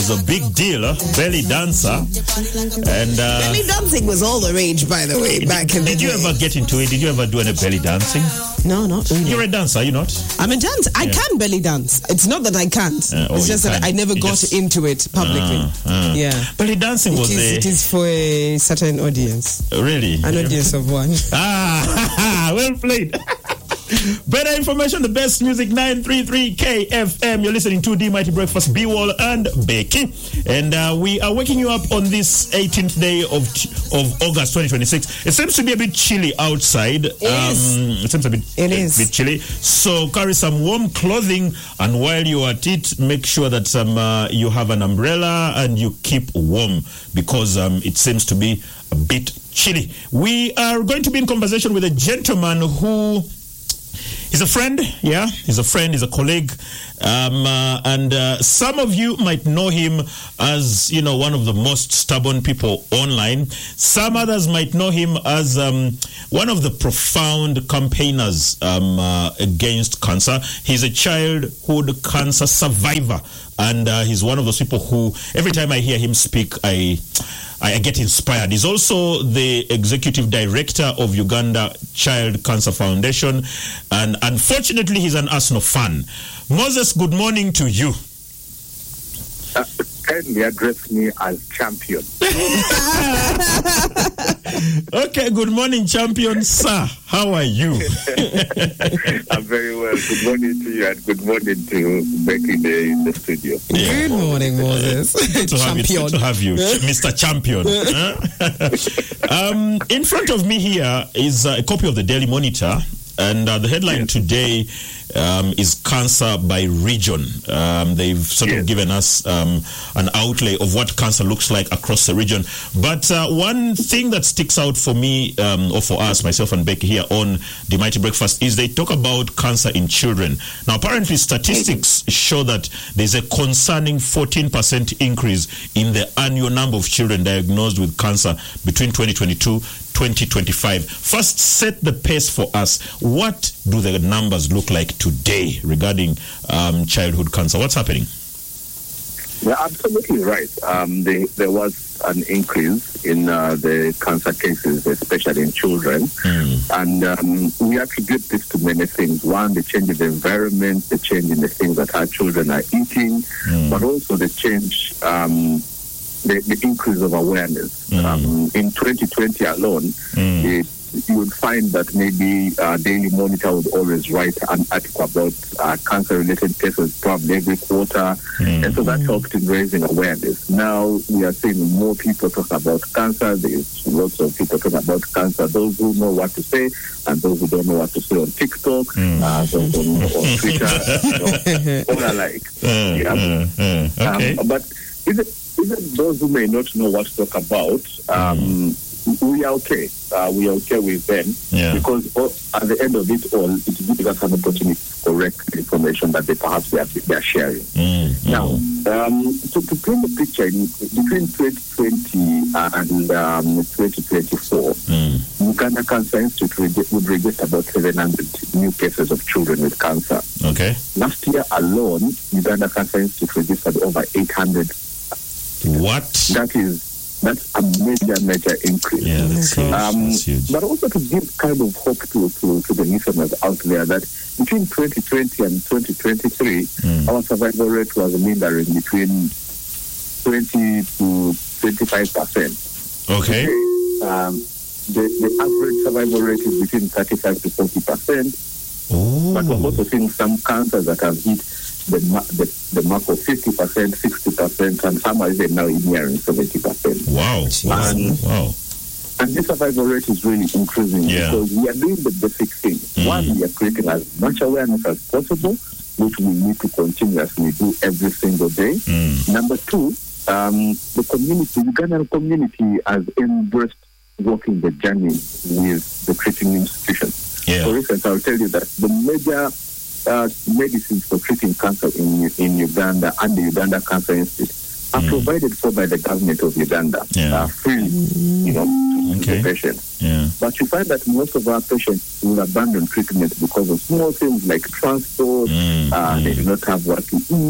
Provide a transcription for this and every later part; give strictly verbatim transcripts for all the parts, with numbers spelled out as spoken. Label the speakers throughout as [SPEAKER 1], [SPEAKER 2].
[SPEAKER 1] was a big deal, huh? Belly dancer. And uh,
[SPEAKER 2] belly dancing was all the rage, by the way, back in the
[SPEAKER 1] Did
[SPEAKER 2] day.
[SPEAKER 1] you ever get into it? Did you ever do any belly dancing?
[SPEAKER 2] No, not really.
[SPEAKER 1] You're a dancer, are you not?
[SPEAKER 2] I'm a dancer. I
[SPEAKER 1] Yeah.
[SPEAKER 2] can belly dance. It's not that I can't.
[SPEAKER 1] Uh, oh,
[SPEAKER 2] it's just
[SPEAKER 1] you
[SPEAKER 2] that
[SPEAKER 1] can.
[SPEAKER 2] I never
[SPEAKER 1] You
[SPEAKER 2] got
[SPEAKER 1] just-
[SPEAKER 2] into it publicly.
[SPEAKER 1] Uh, uh.
[SPEAKER 2] Yeah.
[SPEAKER 1] Belly dancing
[SPEAKER 2] It
[SPEAKER 1] was
[SPEAKER 2] is,
[SPEAKER 1] a...
[SPEAKER 2] it is for a certain audience.
[SPEAKER 1] Really?
[SPEAKER 2] An audience of one.
[SPEAKER 1] Ah, well played. Better information, the best music, nine three three K F M. You're listening to D Mighty Breakfast, B-Wall and Becky. And uh, we are waking you up on this eighteenth day of of August twenty twenty-six. It seems to be a bit chilly outside.
[SPEAKER 2] It is.
[SPEAKER 1] Um, it seems a bit,
[SPEAKER 2] It
[SPEAKER 1] a
[SPEAKER 2] is.
[SPEAKER 1] bit chilly. So carry some warm clothing, and while you're at it, make sure that um, uh, you have an umbrella and you keep warm, because um, it seems to be a bit chilly. We are going to be in conversation with a gentleman who... He's a friend, yeah. He's a friend, he's a colleague. Um, uh, and uh, some of you might know him as, you know, one of the most stubborn people online. Some others might know him as um, one of the profound campaigners um, uh, against cancer. He's a childhood cancer survivor. And uh, he's one of those people who, every time I hear him speak, I... I get inspired. He's also the executive director of Uganda Child Cancer Foundation, and unfortunately, he's an Arsenal fan. Moses, good morning to you.
[SPEAKER 3] Uh, kindly address me as champion.
[SPEAKER 1] Okay, good morning, champion, sir. How are you?
[SPEAKER 3] I'm very well. Good morning to you, and good morning to Becky there in the studio.
[SPEAKER 2] Good morning, Moses.
[SPEAKER 1] Good to have you, good to have you, Mister Champion. Huh? um, in front of me here is uh, a copy of the Daily Monitor, and uh, the headline yes. today um, is cancer by region. Um, they've sort yes. of given us um, an outlay of what cancer looks like across the region. But uh, one thing that sticks out for me, um, or for us, myself and Becky here on The Mighty Breakfast, is they talk about cancer in children. Now, apparently statistics show that there's a concerning fourteen percent increase in the annual number of children diagnosed with cancer between twenty twenty-two twenty twenty-five. First, set the pace for us. What do the numbers look like today regarding um, childhood cancer? What's happening?
[SPEAKER 3] You're absolutely right. Um, the, there was an increase in uh, the cancer cases, especially in children. Mm. And um, we attribute this to many things. One, the change in the environment, the change in the things that our children are eating, mm. but also the change... Um, The, the increase of awareness. Mm. Um, in twenty twenty alone, mm. it, you would find that maybe uh, Daily Monitor would always write an article about uh, cancer-related cases probably every quarter, mm. and so that helped in raising awareness. Now we are seeing more people talk about cancer. There's lots of people talking about cancer. Those who know what to say and those who don't know what to say on TikTok, mm. uh, those on, on Twitter, you know, all alike. Mm. Yeah. Mm. Mm. Okay. Um, but is it Even those who may not know what to talk about, um, mm. we are okay. Uh, we are okay with them yeah. because oh, at the end of it all, it gives us an opportunity to correct the information that they perhaps they are, they are sharing. Mm. Now, um, so to paint the picture, in, between twenty twenty and um, twenty twenty-four, mm. Uganda Cancer Institute would register about seven hundred new cases of children with cancer.
[SPEAKER 1] Okay.
[SPEAKER 3] Last year alone, Uganda Cancer Institute registered over eight hundred.
[SPEAKER 1] What?
[SPEAKER 3] That is, that's a major, major increase.
[SPEAKER 1] Yeah, that's huge.
[SPEAKER 3] Um,
[SPEAKER 1] that's huge.
[SPEAKER 3] But also to give kind of hope to, to, to the listeners out there that between twenty twenty and twenty twenty-three, mm. our survival rate was lingering between twenty to twenty-five percent.
[SPEAKER 1] Okay.
[SPEAKER 3] Um, the, the average survival rate is between thirty-five to forty percent.
[SPEAKER 1] Oh.
[SPEAKER 3] But we're also seeing some cancers that have hit The, the, the mark of fifty percent, sixty percent, and some are even now nearing seventy percent.
[SPEAKER 1] Wow.
[SPEAKER 3] And,
[SPEAKER 1] wow.
[SPEAKER 3] And this survival rate is really increasing yeah. because we are doing the basic thing. Mm. One, we are creating as much awareness as possible, which we need to continuously do every single day. Mm. Number two, um, the community, the Ugandan community has embraced walking the journey with the treating institutions.
[SPEAKER 1] Yeah.
[SPEAKER 3] For instance, I'll tell you that the major Uh, medicines for treating cancer in in Uganda and the Uganda Cancer Institute are mm. provided for by the government of Uganda, yeah. uh, free, you know, to okay. the patients.
[SPEAKER 1] Yeah.
[SPEAKER 3] But you find that most of our patients will abandon treatment because of small things like transport, mm. Uh, mm. they do not have what to eat,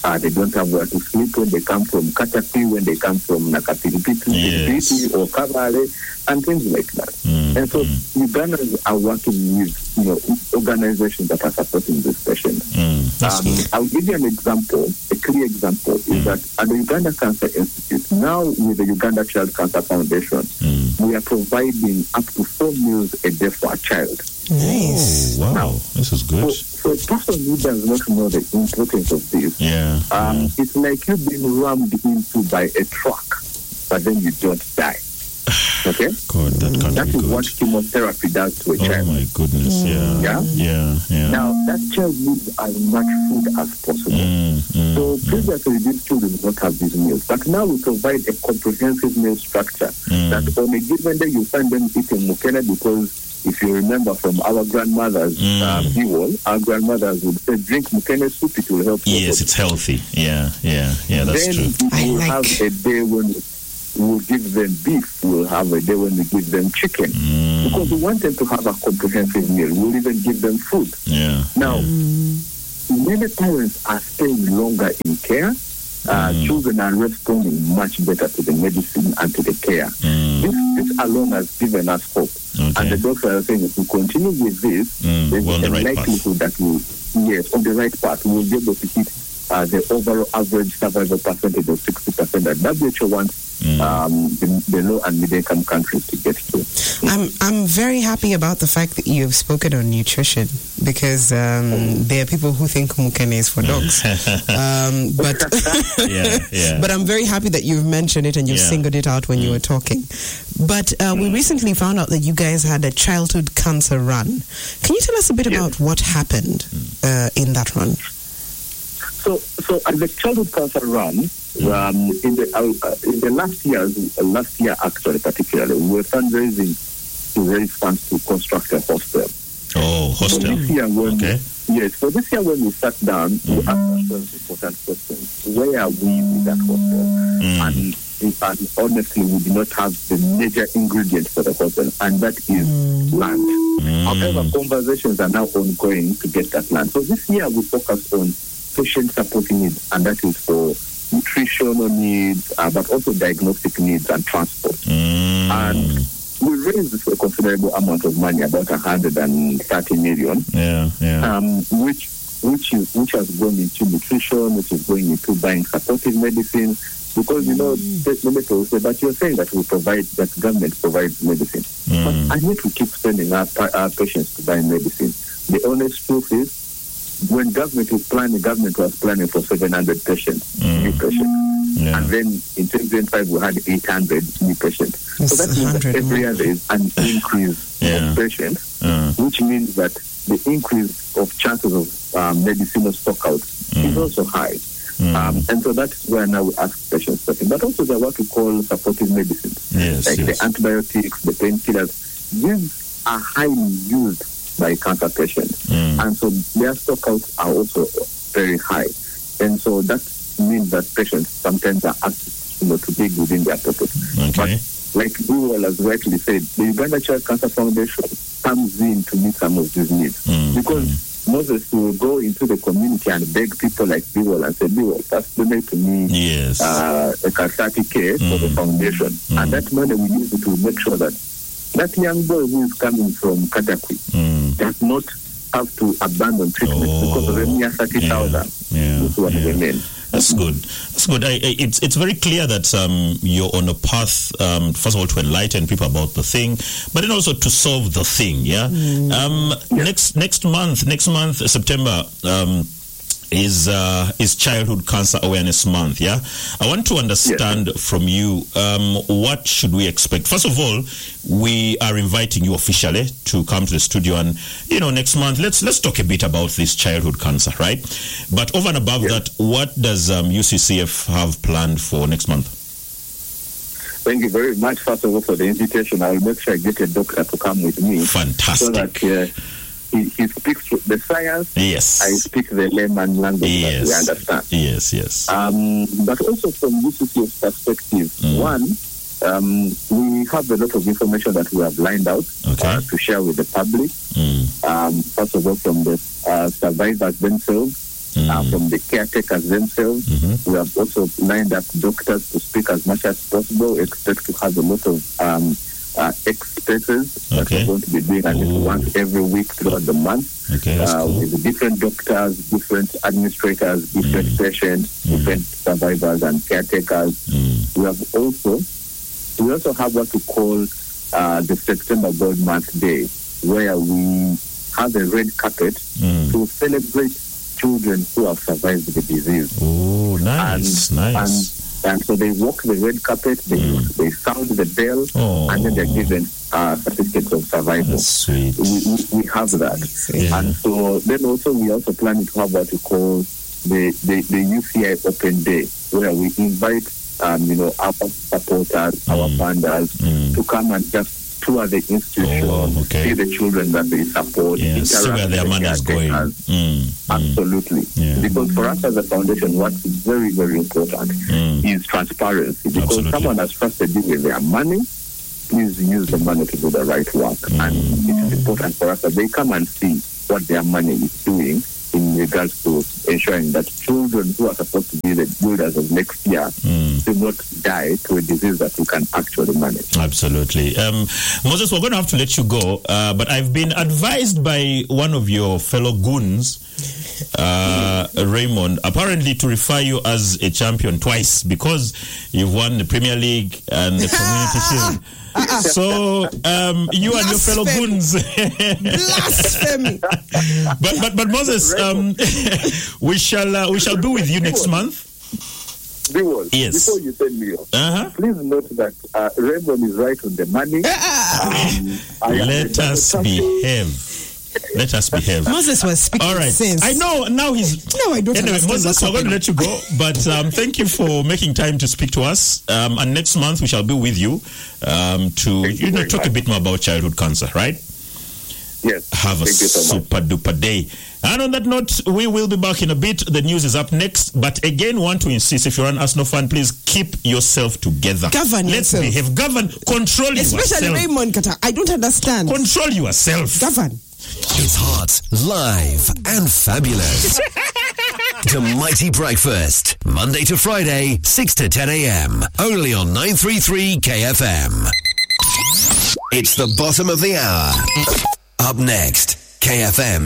[SPEAKER 3] Uh, they don't have where to sleep when they come from Katapi, when they come from Nakapiripiti,
[SPEAKER 1] Yes.
[SPEAKER 3] or Kavale, and things like that.
[SPEAKER 1] Mm,
[SPEAKER 3] And so
[SPEAKER 1] mm.
[SPEAKER 3] Ugandans are working with, you know, organizations that are supporting this patient.
[SPEAKER 1] Mm, that's
[SPEAKER 3] Um,
[SPEAKER 1] good.
[SPEAKER 3] I'll give you an example, a clear example, is that at the Uganda Cancer Institute, now with the Uganda Child Cancer Foundation,
[SPEAKER 1] Mm.
[SPEAKER 3] we are providing up to four meals a day for a child.
[SPEAKER 2] Nice.
[SPEAKER 1] Oh, wow.
[SPEAKER 3] Now,
[SPEAKER 1] This is good.
[SPEAKER 3] So, so a person who does not know the importance of this,
[SPEAKER 1] Yeah.
[SPEAKER 3] um,
[SPEAKER 1] yeah.
[SPEAKER 3] it's like you've been rammed into by a truck, but then you don't die. Okay?
[SPEAKER 1] God, that can't
[SPEAKER 3] That
[SPEAKER 1] be
[SPEAKER 3] is
[SPEAKER 1] good.
[SPEAKER 3] what chemotherapy does to a
[SPEAKER 1] Oh
[SPEAKER 3] child.
[SPEAKER 1] my goodness. Yeah.
[SPEAKER 3] Yeah?
[SPEAKER 1] Yeah. Yeah.
[SPEAKER 3] Now, that child needs as much food as possible.
[SPEAKER 1] Mm, mm,
[SPEAKER 3] So
[SPEAKER 1] mm.
[SPEAKER 3] previously, these children did not have these meals, but now we provide a comprehensive meal structure
[SPEAKER 1] Mm.
[SPEAKER 3] that on a given day you find them eating mukene, because if you remember from our grandmothers,
[SPEAKER 1] Mm.
[SPEAKER 3] uh, Biwol, our grandmothers would say, drink mukene soup, it will help you.
[SPEAKER 1] Yes, it's healthy. Yeah. Yeah. Yeah. That's
[SPEAKER 3] Then
[SPEAKER 1] true.
[SPEAKER 2] I
[SPEAKER 3] we will
[SPEAKER 2] like-
[SPEAKER 3] have a day when we'll give them beef, we'll have a day when we give them chicken.
[SPEAKER 1] Mm.
[SPEAKER 3] Because we want them to have a comprehensive meal. We'll even give them food.
[SPEAKER 1] Yeah.
[SPEAKER 3] Now,
[SPEAKER 1] yeah.
[SPEAKER 3] many parents are staying longer in care. Uh,
[SPEAKER 1] Mm.
[SPEAKER 3] Children are responding much better to the medicine and to the care.
[SPEAKER 1] Mm.
[SPEAKER 3] This, this alone has given us hope.
[SPEAKER 1] Okay.
[SPEAKER 3] And the doctors are saying if we continue with this,
[SPEAKER 1] Mm,
[SPEAKER 3] there's
[SPEAKER 1] we're on
[SPEAKER 3] a
[SPEAKER 1] the right path.
[SPEAKER 3] likelihood that we'll, yes, on the right path, we'll be able to hit uh, the overall average survival percentage of sixty percent that W H O wants
[SPEAKER 1] Mm.
[SPEAKER 3] um, the, the low and middle income countries to get to.
[SPEAKER 2] I'm I'm very happy about the fact that you've spoken on nutrition, because um, there are people who think mukene is for dogs. um, but
[SPEAKER 1] Yeah. Yeah.
[SPEAKER 2] but I'm very happy that you've mentioned it and you've
[SPEAKER 1] Yeah.
[SPEAKER 2] singled it out when you were talking. But uh, we recently found out that you guys had a childhood cancer run. Can you tell us a bit
[SPEAKER 3] Yes.
[SPEAKER 2] about what happened uh, in that run?
[SPEAKER 3] So, so at the childhood cancer run, um, in the uh, in the last years, uh, last year actually particularly, we were fundraising to raise funds to construct a hostel.
[SPEAKER 1] Oh,
[SPEAKER 3] So
[SPEAKER 1] hostel.
[SPEAKER 3] this year, when
[SPEAKER 1] Okay.
[SPEAKER 3] yes, so this year when we sat down, we asked ourselves important questions: where are we with that hostel?
[SPEAKER 1] Mm.
[SPEAKER 3] And, and honestly, we do not have the major ingredient for the hostel, and that is land.
[SPEAKER 1] Mm.
[SPEAKER 3] However, conversations are now ongoing to get that land. So this year we focus on patient supporting needs, and that is for nutritional needs, uh, but also diagnostic needs and transport.
[SPEAKER 1] Mm.
[SPEAKER 3] And we raised a considerable amount of money, about one hundred thirty million,
[SPEAKER 1] Yeah. Yeah.
[SPEAKER 3] um, which which is which has gone into nutrition, which is going into buying supportive medicine. Because you know, many people say, but you're saying that we provide, that government provides medicine,
[SPEAKER 1] Mm.
[SPEAKER 3] but I need to keep spending our, our patients to buy medicine. The honest truth is, when government is planning, government was planning for seven hundred patients,
[SPEAKER 1] Mm.
[SPEAKER 3] new patients.
[SPEAKER 1] Yeah.
[SPEAKER 3] And then in twenty twenty-five, we had eight hundred new patients.
[SPEAKER 2] It's
[SPEAKER 3] so that means that
[SPEAKER 2] one hundred
[SPEAKER 3] every
[SPEAKER 2] more.
[SPEAKER 3] year there is an increase
[SPEAKER 1] Yeah.
[SPEAKER 3] of patients,
[SPEAKER 1] Uh,
[SPEAKER 3] which means that the increase of chances of um, medicinal stockouts is
[SPEAKER 1] Mm.
[SPEAKER 3] also high.
[SPEAKER 1] Mm.
[SPEAKER 3] Um, and so that's where now we ask patients something. But also there are what we call supportive medicines,
[SPEAKER 1] yes.
[SPEAKER 3] like
[SPEAKER 1] yes.
[SPEAKER 3] the antibiotics, the painkillers. These are highly used by cancer patients.
[SPEAKER 1] Mm.
[SPEAKER 3] And so their stockouts are also very high. And so that means that patients sometimes are asked, you know, to dig within their pocket.
[SPEAKER 1] Okay.
[SPEAKER 3] But like Biwol has rightly said, the Uganda Child Cancer Foundation comes in to meet some of these needs.
[SPEAKER 1] Mm.
[SPEAKER 3] Because Moses will go into the community and beg people like Biwol and say, Biwol, first donate to me
[SPEAKER 1] Yes.
[SPEAKER 3] uh, a thirty K for the
[SPEAKER 1] Mm.
[SPEAKER 3] foundation.
[SPEAKER 1] Mm.
[SPEAKER 3] And that money we use it to make sure that that young boy who is coming from Katakwi
[SPEAKER 1] Mm.
[SPEAKER 3] does not have to abandon treatment
[SPEAKER 1] Oh,
[SPEAKER 3] because of a mere thirty thousand.
[SPEAKER 1] Yeah.
[SPEAKER 3] That's what
[SPEAKER 1] yeah.
[SPEAKER 3] they mean.
[SPEAKER 1] That's good. That's good. I, I, it's it's very clear that um, you're on a path, um, first of all, to enlighten people about the thing, but then also to solve the thing. Yeah.
[SPEAKER 2] Mm.
[SPEAKER 1] Um,
[SPEAKER 3] Yeah.
[SPEAKER 1] Next next month, next month, September. Um, is uh, is Childhood Cancer Awareness Month, yeah? I want to understand
[SPEAKER 3] Yes.
[SPEAKER 1] from you, um, what should we expect? First of all, we are inviting you officially to come to the studio, and, you know, next month, let's let's talk a bit about this childhood cancer, right? But over and above
[SPEAKER 3] Yes.
[SPEAKER 1] that, what does um, U C C F have planned for next month?
[SPEAKER 3] Thank you very much, first of all, for the invitation. I will make sure I get a doctor to come with me so
[SPEAKER 1] Fantastic.
[SPEAKER 3] that uh, he, he speaks the science.
[SPEAKER 1] Yes.
[SPEAKER 3] I speak the layman language that we
[SPEAKER 1] Yes.
[SPEAKER 3] understand.
[SPEAKER 1] Yes, yes.
[SPEAKER 3] Um, but also from U C C F's perspective,
[SPEAKER 1] Mm.
[SPEAKER 3] one, um, we have a lot of information that we have lined out
[SPEAKER 1] Okay.
[SPEAKER 3] uh, to share with the public.
[SPEAKER 1] Mm.
[SPEAKER 3] Um, first of all, from the uh, survivors themselves, mm. uh, from the caretakers themselves.
[SPEAKER 1] Mm-hmm. We
[SPEAKER 3] have also lined up doctors to speak as much as possible. We expect to have a lot of um, uh, expenses that
[SPEAKER 1] okay.
[SPEAKER 3] we're going to be doing at least once every week throughout the month.
[SPEAKER 1] Okay, that's
[SPEAKER 3] uh,
[SPEAKER 1] cool.
[SPEAKER 3] With different doctors, different administrators, different mm. patients, mm. different survivors and caretakers.
[SPEAKER 1] Mm.
[SPEAKER 3] We have also, we also have what we call uh, the September Gold Month Day, where we have a red carpet mm. to celebrate children who have survived the disease.
[SPEAKER 1] Oh, nice,
[SPEAKER 3] and,
[SPEAKER 1] nice.
[SPEAKER 3] And, and so they walk the red carpet, they, mm. they sound the bell,
[SPEAKER 1] oh.
[SPEAKER 3] and then they're given uh, certificates of survival.
[SPEAKER 1] That's sweet.
[SPEAKER 3] We, we, we have that.
[SPEAKER 1] Yeah.
[SPEAKER 3] And so then also we also planning to have what we call the, the, the U C I Open Day, where we invite um, you know, our supporters, mm. our funders mm. to come and just tour the institution,
[SPEAKER 1] oh, okay.
[SPEAKER 3] see the children that they support,
[SPEAKER 1] yes, see where their money is going. Mm,
[SPEAKER 3] Absolutely.
[SPEAKER 1] Mm, yeah. Because
[SPEAKER 3] for us as a foundation, what's very, very important mm. is transparency. Because Absolutely. Someone has trusted you with their money, please use the money to do the right work. Mm. And it is important for us that they come and see what their money is doing in regards to ensuring that children who are supposed to be the builders of next year mm. do not die to a disease that we can actually manage.
[SPEAKER 1] Absolutely. Um, Moses, we're going to have to let you go, uh, but I've been advised by one of your fellow goons, uh, Raymond, apparently to refer you as a champion twice because you've won the Premier League and the Community Shield. Uh-uh. So um, you Blasphemy. and your fellow goons.
[SPEAKER 2] Blasphemy.
[SPEAKER 1] but but but Moses, um, we shall uh, we shall be with you next month.
[SPEAKER 3] Biwol,
[SPEAKER 1] yes.
[SPEAKER 3] Before you send me off,
[SPEAKER 1] uh-huh.
[SPEAKER 3] please note that uh, Raymond is right on the money.
[SPEAKER 1] Um, Let us behave. Let us behave.
[SPEAKER 2] Moses was speaking
[SPEAKER 1] All right.
[SPEAKER 2] sense.
[SPEAKER 1] I know now he's.
[SPEAKER 2] No, I don't.
[SPEAKER 1] Anyway, Moses, we're going to let you go, but um, thank you for making time to speak to us. Um, and next month we shall be with you um, to
[SPEAKER 3] thank
[SPEAKER 1] you
[SPEAKER 3] you
[SPEAKER 1] know talk
[SPEAKER 3] much.
[SPEAKER 1] a bit more about childhood cancer, right?
[SPEAKER 3] Yes.
[SPEAKER 1] Have a
[SPEAKER 3] so
[SPEAKER 1] super duper day. And on that note, we will be back in a bit. The news is up next. But again, want to insist, if you're an Arsenal fan, please keep yourself together.
[SPEAKER 2] Govern
[SPEAKER 1] Let's
[SPEAKER 2] yourself.
[SPEAKER 1] behave. Govern. Control
[SPEAKER 2] Especially
[SPEAKER 1] yourself.
[SPEAKER 2] Especially Raymond Kata. I don't understand.
[SPEAKER 1] Control yourself.
[SPEAKER 2] Govern.
[SPEAKER 4] It's hot, live, and fabulous. The Mighty Breakfast, Monday to Friday, six to ten a.m. Only on nine thirty-three K F M. It's the bottom of the hour. Up next, K F M